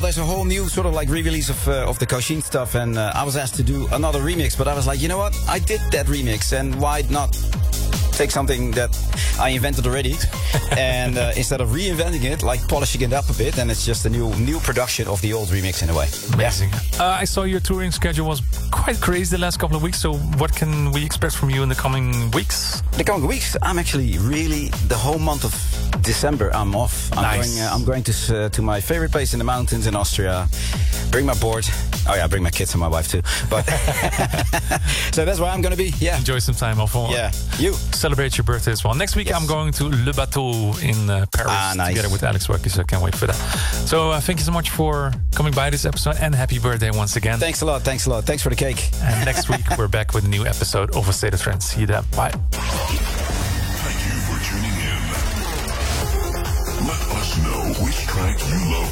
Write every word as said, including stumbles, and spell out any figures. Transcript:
there's a whole new sort of like re-release of uh, of the Koshin stuff, and uh, I was asked to do another remix, but I was like, you know what? I did that remix, and why not take something that I invented already, and uh, instead of reinventing it, like polishing it up a bit, and it's just a new new production of the old remix in a way. Amazing. Yeah. Uh, I saw your touring schedule was quite crazy the last couple of weeks. So what can we expect from you in the coming weeks? The coming weeks, I'm actually really the whole month of December. I'm off. I'm nice. going. Uh, I'm going to uh, to my favorite place in the mountains in Austria. Bring my board. Oh yeah, bring my kids and my wife too. But so that's where I'm going to be. Yeah. Enjoy some time off. Yeah. You celebrate your birthday as well. Next week yes. I'm going to Le Bateau in uh, Paris ah, nice. together with Alex Wacky, so I can't wait for that. So uh, thank you so much for coming by this episode, and happy birthday once again. Thanks a lot. Thanks a lot. Thanks for the cake. And next week we're back with a new episode of A State of Trance. See you then. Bye. Thank you for tuning in. Let us know which track you love